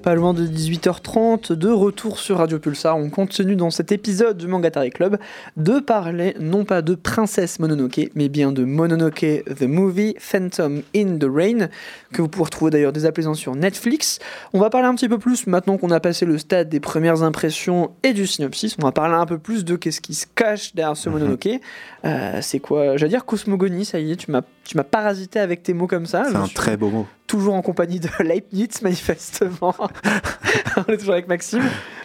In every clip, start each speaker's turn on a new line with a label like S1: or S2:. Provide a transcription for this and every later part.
S1: pas loin de 18h30, de retour sur Radio Pulsar. On continue dans cet épisode du Mangatari Club de parler non pas de Princesse Mononoke, mais bien de Mononoke the Movie, Phantom in the Rain, que vous pouvez retrouver d'ailleurs dès à présent sur Netflix. On va parler un petit peu plus, maintenant qu'on a passé le stade des premières impressions et du synopsis, on va parler un peu plus de qu'est-ce qui se cache derrière ce Mononoke. C'est quoi, j'allais dire cosmogonie, ça y est, tu m'as parasité avec tes mots comme ça.
S2: C'est un très beau mot.
S1: Toujours en compagnie de Leibniz, manifestement. On est toujours avec Maxime.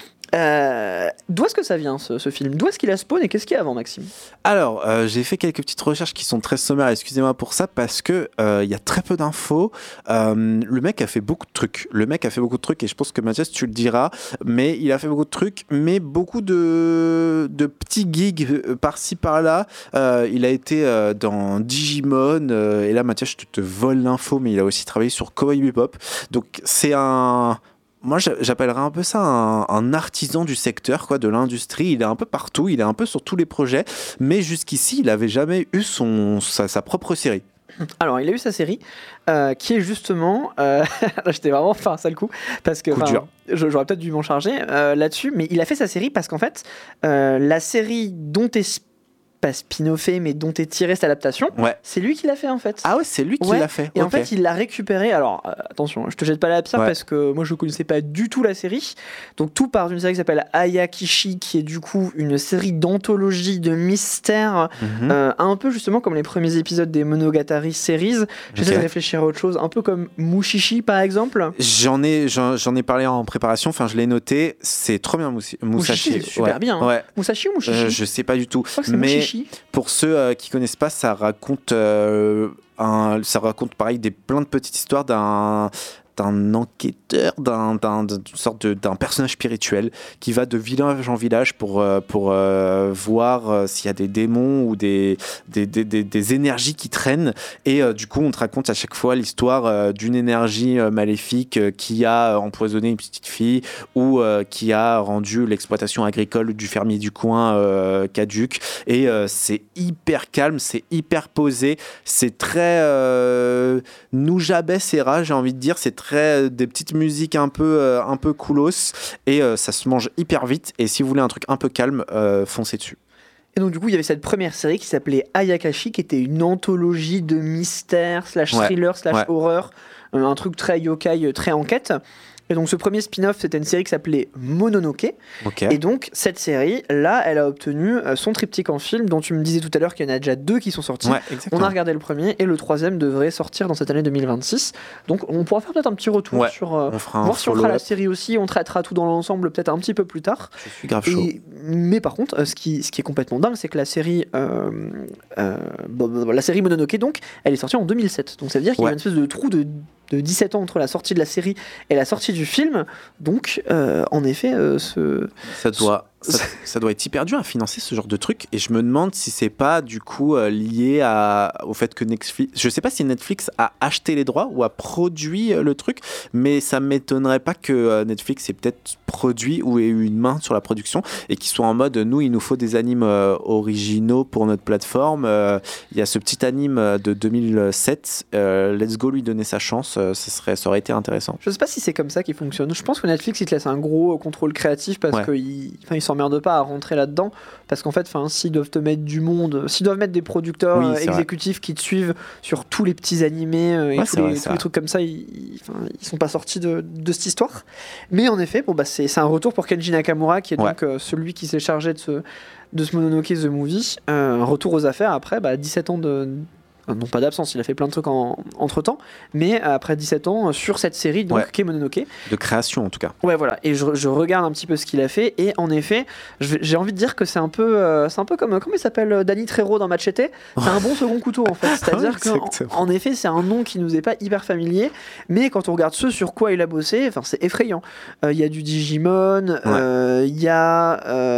S1: D'où est-ce que ça vient, ce film ? D'où est-ce qu'il a spawn et qu'est-ce qu'il y a avant, Maxime ?
S2: Alors, j'ai fait quelques petites recherches qui sont très sommaires, excusez-moi pour ça, parce que y a très peu d'infos. Le mec a fait beaucoup de trucs. Et je pense que Mathias, tu le diras, mais il a fait beaucoup de trucs, mais beaucoup de petits gigs par-ci, par-là. Il a été dans Digimon, et là, Mathias, je te vole l'info, mais il a aussi travaillé sur Cowboy Bebop. Donc, c'est un... Moi, j'appellerais un peu ça un artisan du secteur, quoi, de l'industrie. Il est un peu partout, il est un peu sur tous les projets, mais jusqu'ici, il n'avait jamais eu sa propre série.
S1: Alors, il a eu sa série, qui est justement... j'étais vraiment fait un sale coup, parce que j'aurais peut-être dû m'en charger là-dessus, mais il a fait sa série parce qu'en fait, la série dont est pas spin-offé, mais dont est tirée cette adaptation, c'est lui qui l'a fait en fait.
S2: Ah ouais, c'est lui qui l'a fait.
S1: Et en fait, il l'a récupéré. Alors, attention, je te jette pas la pierre parce que moi je connaissais pas du tout la série. Donc, tout part d'une série qui s'appelle Ayakishi, qui est du coup une série d'anthologie de mystère, un peu justement comme les premiers épisodes des Monogatari series. J'essaie de réfléchir à autre chose, un peu comme Mushishi par exemple.
S2: J'en ai parlé en préparation, enfin je l'ai noté, c'est trop bien Musashi.
S1: C'est super bien. Hein.
S2: Ouais.
S1: Musashi ou Mushishi
S2: je sais pas du tout.
S1: Mais
S2: pour ceux qui connaissent pas, ça raconte pareil plein de petites histoires d'un enquêteur, d'une sorte d'un personnage spirituel qui va de village en village pour voir s'il y a des démons ou des énergies qui traînent. Et du coup, on te raconte à chaque fois l'histoire d'une énergie maléfique qui a empoisonné une petite fille ou qui a rendu l'exploitation agricole du fermier du coin caduque. Et c'est hyper calme, c'est hyper posé, c'est très Nujabes Era, j'ai envie de dire, c'est très des petites musiques un peu coolos et ça se mange hyper vite, et si vous voulez un truc un peu calme, foncez dessus.
S1: Et donc du coup il y avait cette première série qui s'appelait Ayakashi, qui était une anthologie de mystère / thriller / horreur, un truc très yokai, très enquête. Et donc ce premier spin-off, c'était une série qui s'appelait Mononoke. Et donc cette série, là, elle a obtenu son triptyque en film, dont tu me disais tout à l'heure qu'il y en a déjà 2 qui sont sortis. On a regardé le premier et le troisième devrait sortir dans cette année 2026. Donc on pourra faire peut-être un petit retour sur voir si on fera la série aussi. On traitera tout dans l'ensemble peut-être un petit peu plus tard.
S2: Je suis grave chaud.
S1: Mais par contre, ce qui est complètement dingue, c'est que la série Mononoke, donc, elle est sortie en 2007. Donc ça veut dire qu'il y a une espèce de trou de 17 ans entre la sortie de la série et la sortie du film. Donc, en effet,
S2: ça doit être hyper dur à financer ce genre de truc, et je me demande si c'est pas du coup lié au fait que Netflix, je sais pas si Netflix a acheté les droits ou a produit le truc, mais ça m'étonnerait pas que Netflix ait peut-être produit ou ait eu une main sur la production et qu'ils soient en mode nous, il nous faut des animes originaux pour notre plateforme. Il y a ce petit anime de 2007, let's go lui donner sa chance, ça aurait été intéressant.
S1: Je sais pas si c'est comme ça qu'il fonctionne. Je pense que Netflix il te laisse un gros contrôle créatif parce qu'ils s'emmerdent pas à rentrer là-dedans, parce qu'en fait s'ils doivent te mettre du monde, s'ils doivent mettre des producteurs exécutifs qui te suivent sur tous les petits animés et tous les trucs comme ça, ils sont pas sortis de cette histoire. Mais en effet c'est un retour pour Kenji Nakamura, qui est donc celui qui s'est chargé de ce Mononoke the Movie, un retour aux affaires après 17 ans non pas d'absence, il a fait plein de trucs entre temps, mais après 17 ans sur cette série donc qu'est Mononoke.
S2: De création en tout cas.
S1: Ouais, voilà, et je regarde un petit peu ce qu'il a fait, et en effet j'ai envie de dire que c'est un peu comme comment il s'appelle, Danny Trejo dans Machete. C'est un bon second couteau en fait, c'est-à-dire qu'en effet c'est un nom qui nous est pas hyper familier, mais quand on regarde ce sur quoi il a bossé, c'est effrayant. Il y a du Digimon, il y a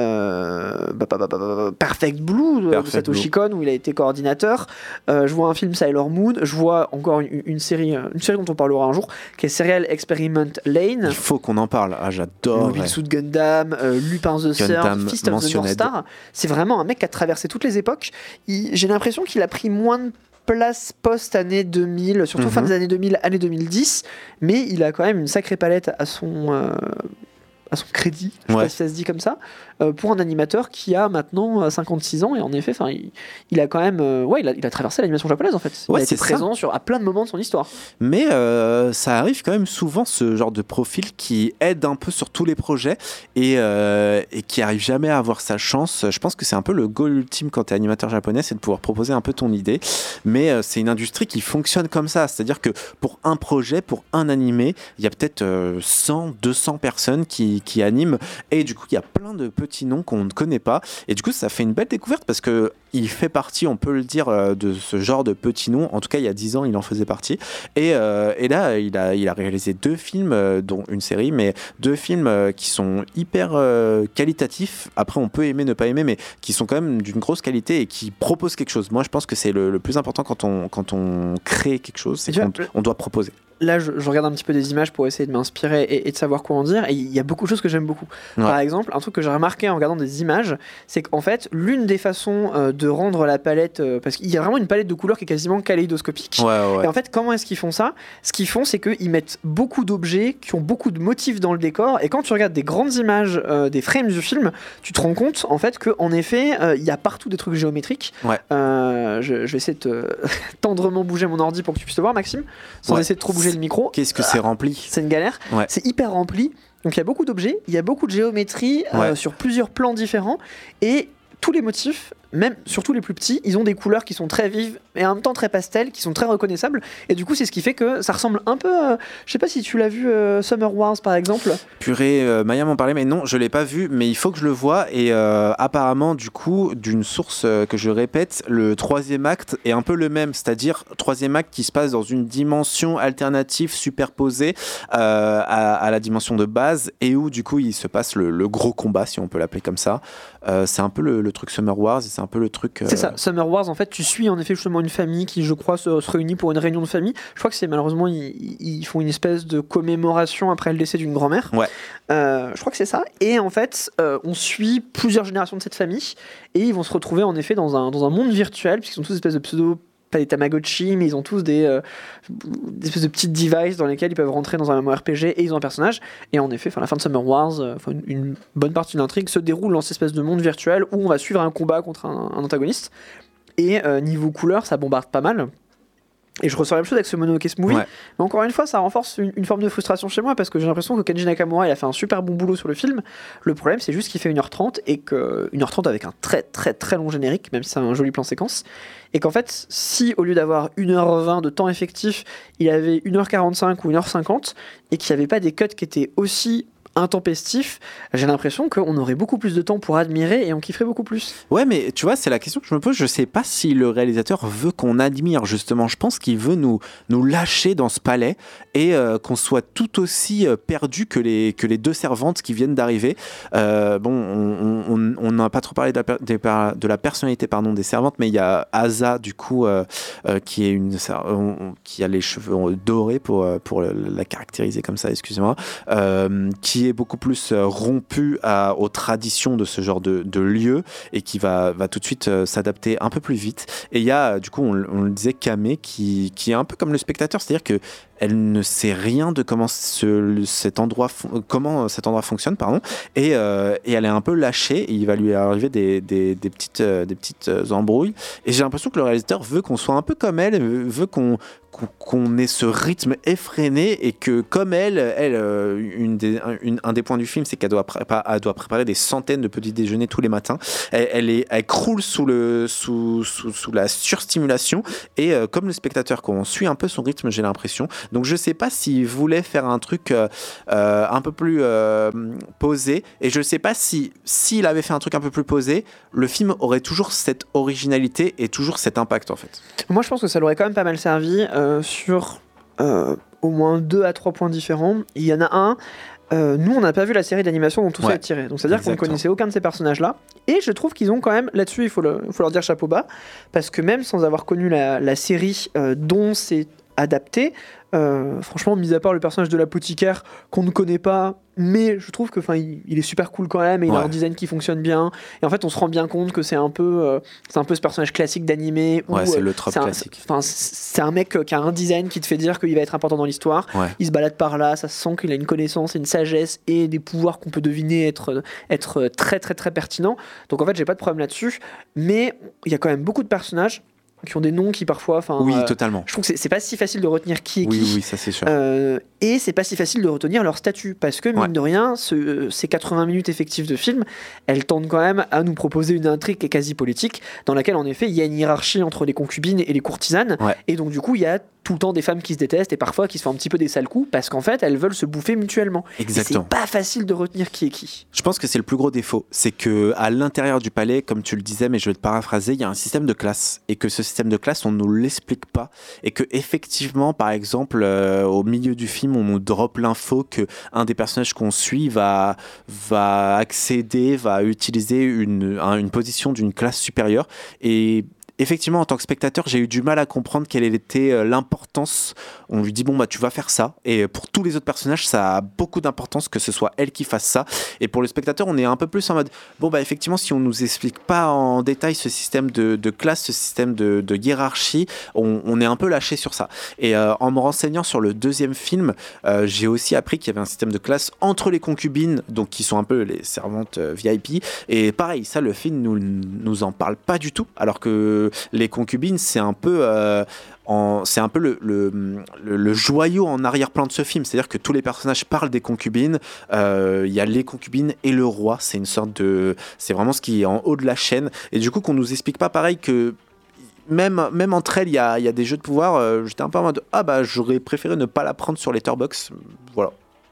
S1: Perfect Blue de Satoshi Kon où il a été coordinateur. Je vois un film Sailor Moon, je vois encore une série dont on parlera un jour, qui est Serial Experiment Lane.
S2: Il faut qu'on en parle, j'adore.
S1: Mobile Suit Gundam, Lupin the Third, Fist of the North Star. C'est vraiment un mec qui a traversé toutes les époques. J'ai l'impression qu'il a pris moins de place post-année 2000, surtout fin des années 2000, années 2010, mais il a quand même une sacrée palette à son crédit, je sais pas si ça se dit comme ça, pour un animateur qui a maintenant 56 ans, et en effet, il a quand même, il a traversé l'animation japonaise en fait. Il a été présent à plein de moments de son histoire.
S2: Mais ça arrive quand même souvent, ce genre de profil qui aide un peu sur tous les projets et qui arrive jamais à avoir sa chance. Je pense que c'est un peu le goal ultime quand tu es animateur japonais, c'est de pouvoir proposer un peu ton idée. Mais c'est une industrie qui fonctionne comme ça, c'est-à-dire que pour un projet, pour un animé, il y a peut-être 100, 200 personnes qui animent, et du coup il y a plein de petits noms qu'on ne connaît pas, et du coup ça fait une belle découverte parce que il fait partie, on peut le dire, de ce genre de petits noms. En tout cas il y a 10 ans il en faisait partie, et là il a réalisé 2 films, dont une série, mais 2 films qui sont hyper qualitatifs. Après on peut aimer, ne pas aimer, mais qui sont quand même d'une grosse qualité et qui proposent quelque chose. Moi je pense que c'est le plus important quand on crée quelque chose, c'est qu'on doit proposer.
S1: Là, je regarde un petit peu des images pour essayer de m'inspirer et de savoir quoi en dire. Et il y a beaucoup de choses que j'aime beaucoup. Ouais. Par exemple, un truc que j'ai remarqué en regardant des images, c'est qu'en fait, l'une des façons de rendre la palette... parce qu'il y a vraiment une palette de couleurs qui est quasiment kaléidoscopique.
S2: Ouais.
S1: Et en fait, comment est-ce qu'ils font ça ? Ce qu'ils font, c'est qu'ils mettent beaucoup d'objets qui ont beaucoup de motifs dans le décor. Et quand tu regardes des grandes images, des frames du film, tu te rends compte, en fait, qu'en effet, il y a partout des trucs géométriques. Ouais. Je vais essayer de tendrement bouger mon ordi pour que tu puisses le voir, Maxime, sans essayer de trop bouger le micro.
S2: Qu'est-ce que c'est rempli ?
S1: C'est une galère. Ouais. C'est hyper rempli. Donc il y a beaucoup d'objets, il y a beaucoup de géométrie sur plusieurs plans différents, et tous les motifs, même surtout les plus petits, ils ont des couleurs qui sont très vives et en même temps très pastel, qui sont très reconnaissables, et du coup c'est ce qui fait que ça ressemble un peu je sais pas si tu l'as vu, Summer Wars par exemple.
S2: Purée, Maya m'en parlait, mais non, je l'ai pas vu, mais il faut que je le voie. Et apparemment, du coup, d'une source que je répète, le 3e acte est un peu le même, c'est-à-dire 3e acte qui se passe dans une dimension alternative superposée à la dimension de base, et où du coup il se passe le gros combat, si on peut l'appeler comme ça. C'est un peu le truc Summer Wars, et c'est un peu le truc...
S1: C'est ça, Summer Wars, en fait, tu suis en effet justement une famille qui, je crois, se réunit pour une réunion de famille. Je crois que c'est malheureusement, ils font une espèce de commémoration après le décès d'une grand-mère.
S2: Ouais.
S1: Je crois que c'est ça. Et en fait, on suit plusieurs générations de cette famille, et ils vont se retrouver en effet dans un monde virtuel, puisqu'ils sont tous des espèces de pseudo... pas des Tamagotchi, mais ils ont tous des espèces de petites devices dans lesquels ils peuvent rentrer dans un MMORPG, et ils ont un personnage. Et en effet, la fin de Summer Wars, une bonne partie de l'intrigue se déroule dans cette espèce de monde virtuel où on va suivre un combat contre un antagoniste. Et niveau couleur, ça bombarde pas mal. Et je ressens la même chose avec ce Mononoke Movie, mais encore une fois ça renforce une forme de frustration chez moi, parce que j'ai l'impression que Kenji Nakamura il a fait un super bon boulot sur le film. Le problème c'est juste qu'il fait 1h30, et que 1h30 avec un très très très long générique, même si c'est un joli plan séquence, et qu'en fait si au lieu d'avoir 1h20 de temps effectif, il avait 1h45 ou 1h50, et qu'il n'y avait pas des cuts qui étaient aussi intempestif, j'ai l'impression qu'on aurait beaucoup plus de temps pour admirer et on kifferait beaucoup plus.
S2: Ouais, mais tu vois, c'est la question que je me pose. Je sais pas si le réalisateur veut qu'on admire, justement. Je pense qu'il veut nous lâcher dans ce palais, et qu'on soit tout aussi perdu que les 2 servantes qui viennent d'arriver. On n'a pas trop parlé de la personnalité des servantes, mais il y a Asa, du coup, qui a les cheveux dorés pour la caractériser comme ça, excusez-moi, qui est beaucoup plus rompu aux traditions de ce genre de lieu, et qui va tout de suite s'adapter un peu plus vite. Et il y a, du coup, on le disait, Kame, qui est un peu comme le spectateur, c'est-à-dire que elle ne sait rien de comment cet endroit fonctionne, et elle est un peu lâchée, et il va lui arriver des petites embrouilles, et j'ai l'impression que le réalisateur veut qu'on soit un peu comme elle, veut qu'on ait ce rythme effréné, et que comme elle un des points du film, c'est qu'elle doit préparer des centaines de petits déjeuners tous les matins. Elle croule sous la surstimulation, et comme le spectateur, qu'on suit un peu son rythme, j'ai l'impression. Donc je sais pas s'il voulait faire un truc un peu plus posé, et je sais pas s'il avait fait un truc un peu plus posé, le film aurait toujours cette originalité et toujours cet impact, en fait.
S1: Moi je pense que ça l'aurait quand même pas mal servi sur au moins 2 à 3 points différents. Il y en a un, nous on n'a pas vu la série d'animation dont tout ça est tiré, donc c'est à dire qu'on ne connaissait aucun de ces personnages là, et je trouve qu'ils ont quand même là-dessus, il faut leur dire chapeau bas, parce que même sans avoir connu la série dont c'est adapté. Franchement, mis à part le personnage de l'apothicaire qu'on ne connaît pas, mais je trouve que il est super cool quand même, et il a un design qui fonctionne bien, et en fait on se rend bien compte que c'est un peu ce personnage classique d'animé où,
S2: c'est le trope classique.
S1: C'est un mec qui a un design qui te fait dire qu'il va être important dans l'histoire. Il se balade par là, ça se sent qu'il a une connaissance, une sagesse et des pouvoirs qu'on peut deviner être très très très pertinents. Donc en fait j'ai pas de problème là-dessus, mais il y a quand même beaucoup de personnages qui ont des noms qui parfois...
S2: totalement.
S1: Je trouve que c'est pas si facile de retenir qui est qui.
S2: Oui, ça c'est sûr.
S1: Et c'est pas si facile de retenir leur statut, parce que mine de rien, ces 80 minutes effectives de film, elles tendent quand même à nous proposer une intrigue qui est quasi politique, dans laquelle en effet il y a une hiérarchie entre les concubines et les courtisanes, et donc du coup il y a tout le temps des femmes qui se détestent et parfois qui se font un petit peu des sales coups parce qu'en fait elles veulent se bouffer mutuellement.
S2: Exactement.
S1: Et c'est pas facile de retenir qui est qui.
S2: Je pense que c'est le plus gros défaut, c'est que à l'intérieur du palais, comme tu le disais, mais je vais te paraphraser, il y a un système de classe, et que ce système de classe on nous l'explique pas, et que effectivement par exemple au milieu du film on nous drop l'info que un des personnages qu'on suit va accéder, va utiliser une position d'une classe supérieure, et effectivement, en tant que spectateur, j'ai eu du mal à comprendre quelle était l'importance. On lui dit, bon, bah, tu vas faire ça. Et pour tous les autres personnages, ça a beaucoup d'importance que ce soit elle qui fasse ça. Et pour le spectateur, on est un peu plus en mode, bon, bah, effectivement, si on nous explique pas en détail ce système de classe, ce système de hiérarchie, on est un peu lâché sur ça. Et en me renseignant sur le deuxième film, j'ai aussi appris qu'il y avait un système de classe entre les concubines, donc qui sont un peu les servantes VIP. Et pareil, ça, le film nous en parle pas du tout, alors que les concubines, c'est un peu le joyau en arrière-plan de ce film. C'est-à-dire que tous les personnages parlent des concubines. Il y a les concubines et le roi. C'est une sorte de... C'est vraiment ce qui est en haut de la chaîne. Et du coup, qu'on nous explique pas pareil que... Même entre elles, il y a des jeux de pouvoir. J'étais un peu en mode, j'aurais préféré ne pas la prendre sur Letterboxd. Voilà.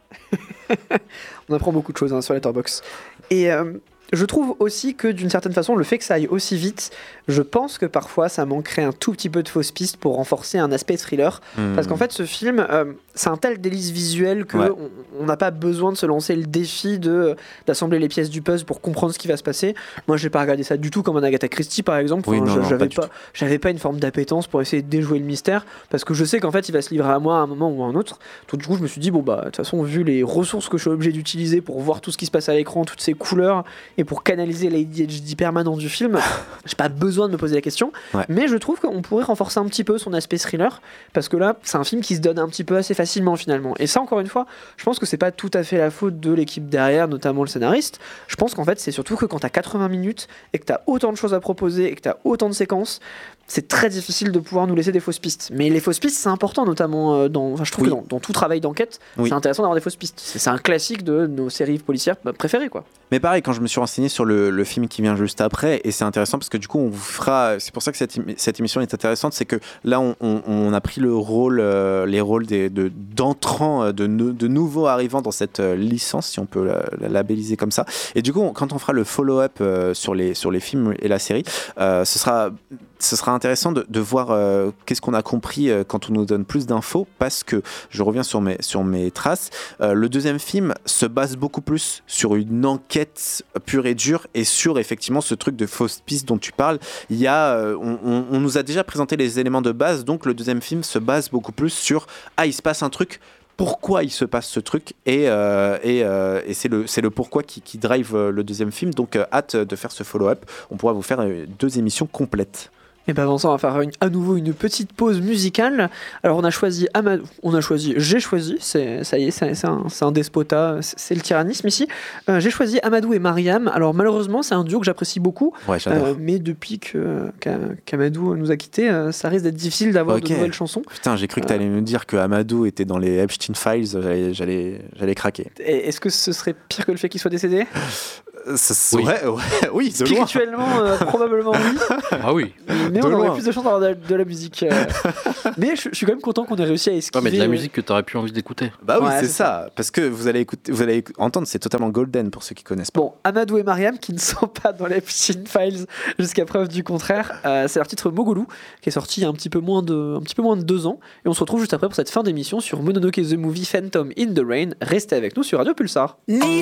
S1: On apprend beaucoup de choses sur Letterboxd. Et... je trouve aussi que d'une certaine façon, le fait que ça aille aussi vite, je pense que parfois ça manquerait un tout petit peu de fausses pistes pour renforcer un aspect thriller. Parce qu'en fait, ce film, c'est un tel délice visuel qu'on n'a pas besoin de se lancer le défi d'assembler les pièces du puzzle pour comprendre ce qui va se passer. Moi, j'ai pas regardé ça du tout comme un Agatha Christie, par exemple. J'avais pas une forme d'appétence pour essayer de déjouer le mystère, parce que je sais qu'en fait, il va se livrer à moi à un moment ou à un autre. Donc, du coup, je me suis dit, bon, bah, de toute façon, vu les ressources que je suis obligé d'utiliser pour voir tout ce qui se passe à l'écran, toutes ces couleurs, et pour canaliser l'ADHD permanent du film, j'ai pas besoin de me poser la question, mais je trouve qu'on pourrait renforcer un petit peu son aspect thriller, parce que là, c'est un film qui se donne un petit peu assez facilement finalement. Et ça, encore une fois, je pense que c'est pas tout à fait la faute de l'équipe derrière, notamment le scénariste. Je pense qu'en fait, c'est surtout que quand t'as 80 minutes et que t'as autant de choses à proposer et que t'as autant de séquences, c'est très difficile de pouvoir nous laisser des fausses pistes. Mais les fausses pistes, c'est important, notamment je trouve que dans tout travail d'enquête, c'est intéressant d'avoir des fausses pistes. C'est un classique de nos séries policières préférées, quoi.
S2: Mais pareil, quand je me suis renseigné sur le film qui vient juste après, et c'est intéressant parce que du coup, on vous fera. C'est pour ça que cette émission est intéressante, c'est que là, on a pris les rôles d'entrants, de nouveaux arrivants dans cette licence, si on peut la labelliser comme ça. Et du coup, quand on fera le follow-up sur les films et la série, ce sera intéressant de voir qu'est-ce qu'on a compris quand on nous donne plus d'infos, parce que je reviens sur mes traces. Le deuxième film se base beaucoup plus sur une enquête pure et dure et sur effectivement ce truc de fausse piste dont tu parles. Il y a, on nous a déjà présenté les éléments de base, donc le deuxième film se base beaucoup plus sur il se passe un truc. Pourquoi il se passe ce truc, et c'est le pourquoi qui drive le deuxième film. Donc hâte de faire ce follow-up. On pourra vous faire 2 émissions complètes.
S1: Et bien avant ça, on va faire à nouveau une petite pause musicale. Alors j'ai choisi, ça y est, c'est un despotat, c'est le tyrannisme ici. J'ai choisi Amadou et Mariam. Alors malheureusement, c'est un duo que j'apprécie beaucoup, mais depuis qu'Amadou nous a quittés, ça risque d'être difficile d'avoir de nouvelles chansons.
S2: Putain, j'ai cru que tu allais me dire que Amadou était dans les Epstein Files, j'allais craquer.
S1: Et est-ce que ce serait pire que le fait qu'il soit décédé ?
S2: Oui,
S1: spirituellement, probablement oui.
S3: Ah oui.
S1: Mais on aurait plus de chance d'avoir de la musique. Mais je suis quand même content qu'on ait réussi à esquiver.
S3: Ouais, mais de la musique que t'aurais plus envie d'écouter.
S2: Bah oui, c'est ça. Parce que vous allez entendre, c'est totalement golden pour ceux qui connaissent pas.
S1: Bon, Amadou et Mariam, qui ne sont pas dans les Epstein Files jusqu'à preuve du contraire, c'est leur titre Mogulu, qui est sorti il y a un petit peu moins de 2 ans. Et on se retrouve juste après pour cette fin d'émission sur Mononoke The Movie Phantom in the Rain. Restez avec nous sur Radio Pulsar.